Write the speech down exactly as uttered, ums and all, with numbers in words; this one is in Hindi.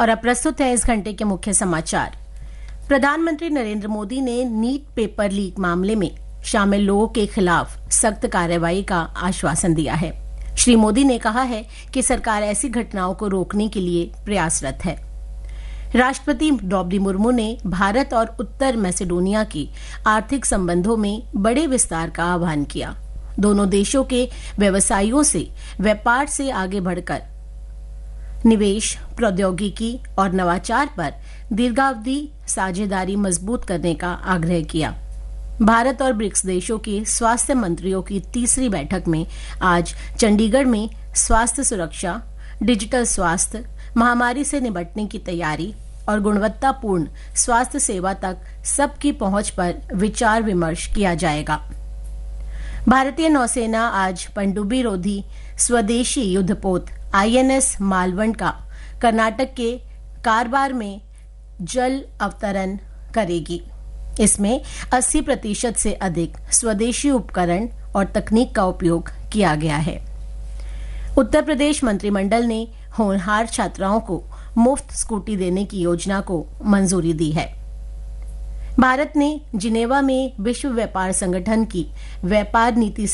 और अब प्रस्तुत है इस घंटे के मुख्य समाचार। प्रधानमंत्री नरेंद्र मोदी ने नीट पेपर लीक मामले में शामिल लोगों के खिलाफ सख्त कार्रवाई का आश्वासन दिया है। श्री मोदी ने कहा है कि सरकार ऐसी घटनाओं को रोकने के लिए प्रयासरत है। राष्ट्रपति द्रौपदी मुर्मू ने भारत और उत्तर मैसेडोनिया के आर्थिक संबंधों में बड़े विस्तार का आह्वान किया। दोनों देशों के व्यवसायियों से व्यापार से आगे बढ़कर निवेश, प्रौद्योगिकी और नवाचार पर दीर्घावधि साझेदारी मजबूत करने का आग्रह किया। भारत और ब्रिक्स देशों के स्वास्थ्य मंत्रियों की तीसरी बैठक में आज चंडीगढ़ में स्वास्थ्य सुरक्षा, डिजिटल स्वास्थ्य, महामारी से निपटने की तैयारी और गुणवत्तापूर्ण स्वास्थ्य सेवा तक सबकी पहुंच पर विचार विमर्श किया जाएगा। भारतीय नौसेना आज पनडुब्बी रोधी स्वदेशी युद्धपोत आईएनएस मालवण का कर्नाटक के कारवार में जल अवतरण करेगी। इसमें अस्सी प्रतिशत से अधिक स्वदेशी उपकरण और तकनीक का उपयोग किया गया है। उत्तर प्रदेश मंत्रिमंडल ने होनहार छात्राओं को मुफ्त स्कूटी देने की योजना को मंजूरी दी है। भारत ने जिनेवा में विश्व व्यापार संगठन की व्यापार नीति